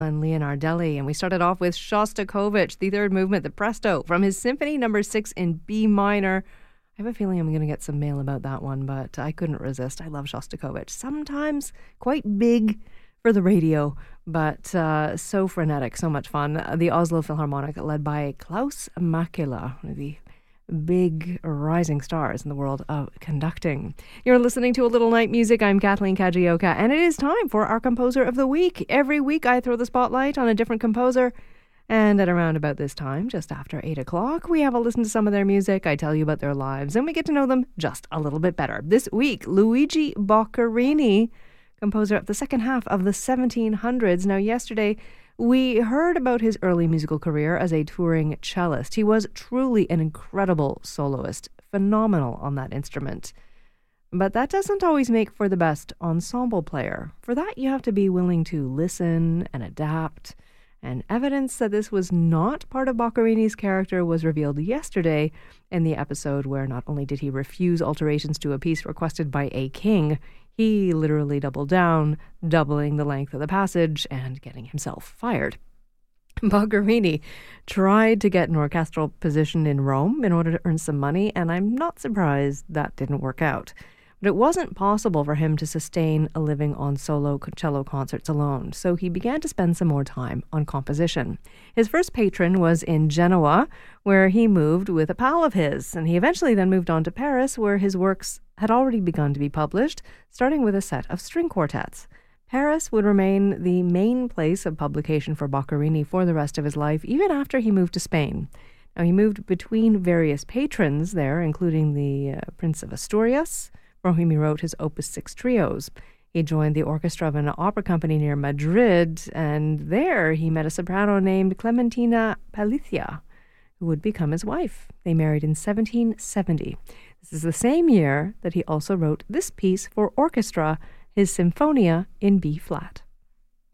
and Leonardelli, and we started off with Shostakovich, the third movement, the Presto, from his Symphony No. 6 in B minor. I have a feeling I'm going to get some mail about that one, but I couldn't resist. I love Shostakovich. Sometimes quite big for the radio, but so frenetic, so much fun. The Oslo Philharmonic, led by Klaus Makela, one of the big rising stars in the world of conducting. You're listening to A Little Night Music. I'm Kathleen Kajioka, and it is time for our Composer of the Week. Every week I throw the spotlight on a different composer, and at around about this time, just after 8 o'clock, we have a listen to some of their music. I tell you about their lives, and we get to know them just a little bit better. This week, Luigi Boccherini, composer of the second half of the 1700s. Now, yesterday, we heard about his early musical career as a touring cellist. He was truly an incredible soloist, phenomenal on that instrument. But that doesn't always make for the best ensemble player. For that, you have to be willing to listen and adapt. And evidence that this was not part of Boccherini's character was revealed yesterday in the episode where not only did he refuse alterations to a piece requested by a king, he literally doubled down, doubling the length of the passage and getting himself fired. Boccherini tried to get an orchestral position in Rome in order to earn some money, and I'm not surprised that didn't work out. But it wasn't possible for him to sustain a living on solo cello concerts alone, so he began to spend some more time on composition. His first patron was in Genoa, where he moved with a pal of his, and he eventually then moved on to Paris, where his works had already begun to be published, starting with a set of string quartets. Paris would remain the main place of publication for Boccherini for the rest of his life, even after he moved to Spain. Now, he moved between various patrons there, including the Prince of Asturias, for whom he wrote his Opus 6 trios. He joined the orchestra of an opera company near Madrid, and there he met a soprano named Clementina Palicia, who would become his wife. They married in 1770. This is the same year that he also wrote this piece for orchestra, his Symphonia in B-flat.